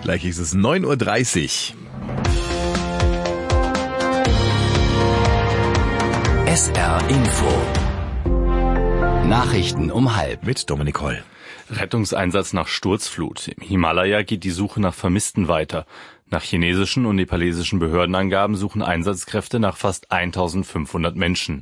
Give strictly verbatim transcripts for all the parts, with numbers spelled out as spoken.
Gleich ist es neun Uhr dreißig. S R Info. Nachrichten um halb. Mit Dominik Holl. Rettungseinsatz nach Sturzflut. Im Himalaya geht die Suche nach Vermissten weiter. Nach chinesischen und nepalesischen Behördenangaben suchen Einsatzkräfte nach fast eintausendfünfhundert Menschen.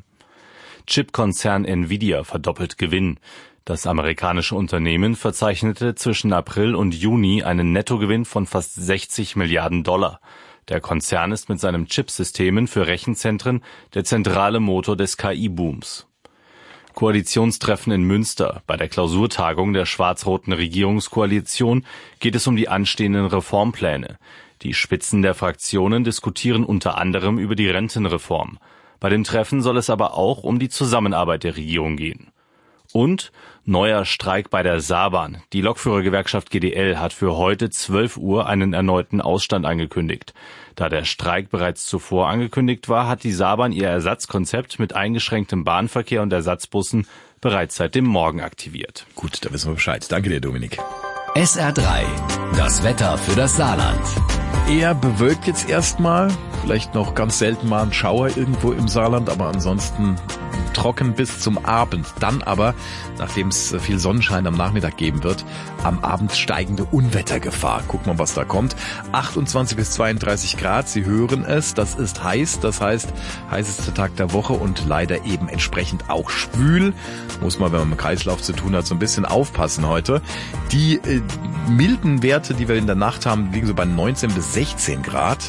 Chipkonzern Nvidia verdoppelt Gewinn. Das amerikanische Unternehmen verzeichnete zwischen April und Juni einen Nettogewinn von fast sechzig Milliarden Dollar. Der Konzern ist mit seinen Chipsystemen für Rechenzentren der zentrale Motor des K I-Booms. Koalitionstreffen in Münster. Bei der Klausurtagung der schwarz-roten Regierungskoalition geht es um die anstehenden Reformpläne. Die Spitzen der Fraktionen diskutieren unter anderem über die Rentenreform. Bei dem Treffen soll es aber auch um die Zusammenarbeit der Regierung gehen. Und neuer Streik bei der Saarbahn. Die Lokführergewerkschaft G D L hat für heute zwölf Uhr einen erneuten Ausstand angekündigt. Da der Streik bereits zuvor angekündigt war, hat die Saarbahn ihr Ersatzkonzept mit eingeschränktem Bahnverkehr und Ersatzbussen bereits seit dem Morgen aktiviert. Gut, da wissen wir Bescheid. Danke dir, Dominik. S R drei. Das Wetter für das Saarland. Eher bewölkt jetzt erstmal. Vielleicht noch ganz selten mal ein Schauer irgendwo im Saarland, aber ansonsten trocken bis zum Abend. Dann aber, nachdem es viel Sonnenschein am Nachmittag geben wird, am Abend steigende Unwettergefahr. Guck mal, was da kommt. achtundzwanzig bis zweiunddreißig Grad, Sie hören es, das ist heiß. Das heißt, heißester Tag der Woche und leider eben entsprechend auch schwül. Muss man, wenn man mit dem Kreislauf zu tun hat, so ein bisschen aufpassen heute. Die äh, milden Werte, die wir in der Nacht haben, liegen so bei neunzehn bis sechzehn Grad.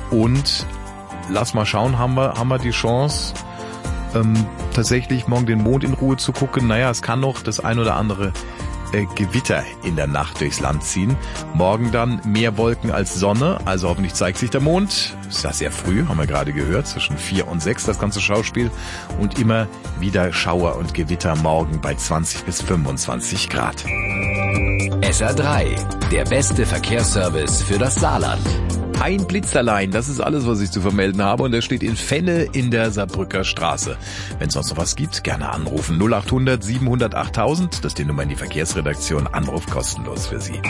Und lass mal schauen, haben wir, haben wir die Chance, ähm, tatsächlich morgen den Mond in Ruhe zu gucken. Naja, es kann noch das ein oder andere äh, Gewitter in der Nacht durchs Land ziehen. Morgen dann mehr Wolken als Sonne, also hoffentlich zeigt sich der Mond. Ist ja sehr früh, haben wir gerade gehört, zwischen vier und sechs das ganze Schauspiel. Und immer wieder Schauer und Gewitter morgen bei zwanzig bis fünfundzwanzig Grad. S R drei, der beste Verkehrsservice für das Saarland. Ein Blitzerlein, das ist alles, was ich zu vermelden habe, und der steht in Fenne in der Saarbrücker Straße. Wenn es sonst noch was gibt, gerne anrufen. null acht hundert siebenhundert achttausend, das ist die Nummer in die Verkehrsredaktion, Anruf kostenlos für Sie.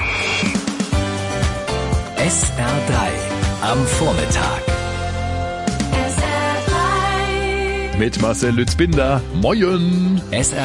S R drei am Vormittag. Mit Marcel Lützbinder. Moin! S R